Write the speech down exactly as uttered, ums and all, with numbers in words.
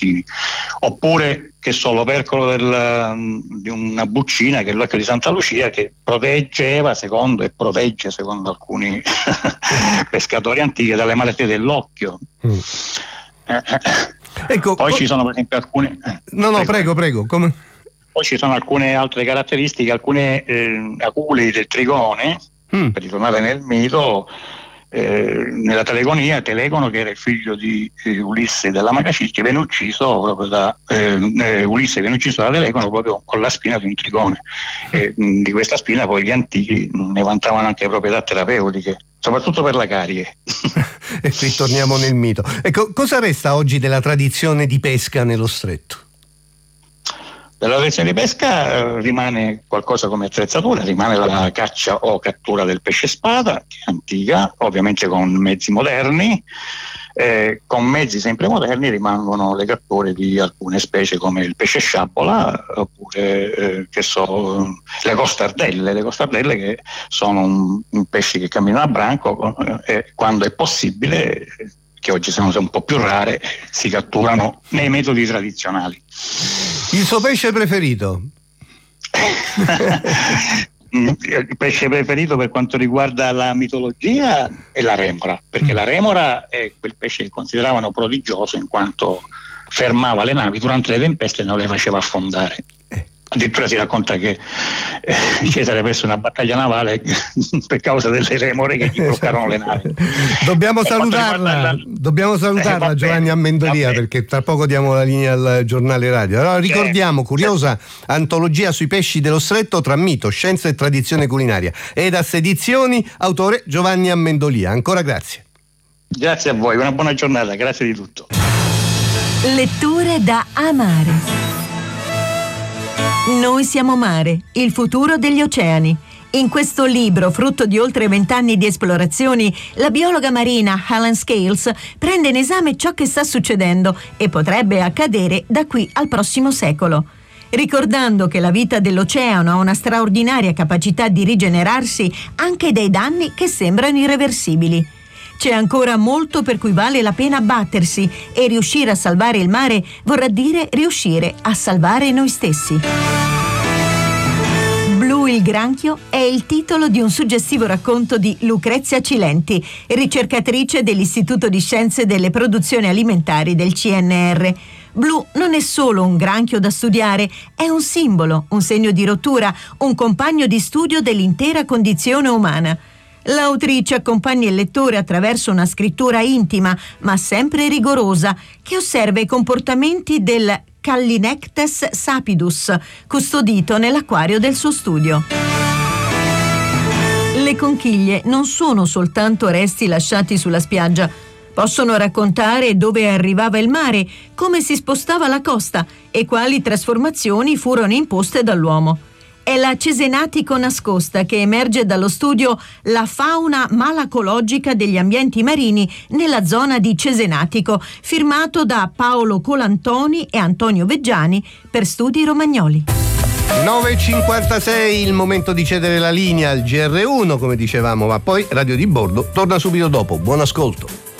intestini. Oppure, che so, l'opercolo del, di una buccina, che è l'occhio di Santa Lucia, che proteggeva, secondo e protegge, secondo alcuni pescatori antichi, dalle malattie dell'occhio. Mm. Eh, ecco, poi co- ci sono per esempio alcune... Eh, no, no, prego, prego. prego. Come... Poi ci sono alcune altre caratteristiche, alcune eh, aculi del Trigone, mm. per ritornare nel mito, eh, nella telegonia, Telegono, che era il figlio di eh, Ulisse della Magacilce, viene ucciso proprio da eh, eh, Ulisse viene ucciso da Telegono proprio con la spina di un trigone. E, mh, di questa spina poi gli antichi ne vantavano anche proprietà terapeutiche, soprattutto per la carie. E ritorniamo nel mito. Ecco, cosa resta oggi della tradizione di pesca nello stretto? Della tradizione di pesca eh, rimane qualcosa come attrezzatura, rimane la caccia o cattura del pesce spada, che è antica, ovviamente con mezzi moderni. Eh, con mezzi sempre moderni rimangono le catture di alcune specie come il pesce sciabola, oppure eh, che so, le costardelle, le costardelle che sono un, un pesce che cammina a branco e eh, quando è possibile, che oggi sono un po' più rare, si catturano nei metodi tradizionali. Il suo pesce preferito? Il pesce preferito per quanto riguarda la mitologia è la remora, perché la remora è quel pesce che consideravano prodigioso in quanto fermava le navi durante le tempeste e non le faceva affondare. Addirittura si racconta che eh, Cesare perse una battaglia navale per causa delle remore che gli bloccarono le navi. Dobbiamo salutarla, la... dobbiamo salutarla eh, Giovanni Amendolia, perché tra poco diamo la linea al giornale radio. Allora ricordiamo, curiosa antologia sui pesci dello stretto tra mito, scienza e tradizione culinaria. Edas Edizioni, autore Giovanni Amendolia. Ancora grazie. Grazie a voi, una buona giornata, grazie di tutto. Letture da amare. Noi siamo mare, il futuro degli oceani. In questo libro, frutto di oltre vent'anni di esplorazioni, la biologa marina Helen Scales prende in esame ciò che sta succedendo e potrebbe accadere da qui al prossimo secolo. Ricordando che la vita dell'oceano ha una straordinaria capacità di rigenerarsi anche dai danni che sembrano irreversibili. C'è ancora molto per cui vale la pena battersi e riuscire a salvare il mare vorrà dire riuscire a salvare noi stessi. Blu il granchio è il titolo di un suggestivo racconto di Lucrezia Cilenti, ricercatrice dell'Istituto di Scienze delle Produzioni Alimentari del C N R. Blu non è solo un granchio da studiare, è un simbolo, un segno di rottura, un compagno di studio dell'intera condizione umana. L'autrice accompagna il lettore attraverso una scrittura intima, ma sempre rigorosa, che osserva i comportamenti del Callinectes sapidus, custodito nell'acquario del suo studio. Le conchiglie non sono soltanto resti lasciati sulla spiaggia, possono raccontare dove arrivava il mare, come si spostava la costa e quali trasformazioni furono imposte dall'uomo. È la Cesenatico nascosta che emerge dallo studio La fauna malacologica degli ambienti marini nella zona di Cesenatico, firmato da Paolo Colantoni e Antonio Veggiani per Studi Romagnoli. nove e cinquantasei, il momento di cedere la linea al G R uno, come dicevamo, ma poi Radio di Bordo torna subito dopo. Buon ascolto.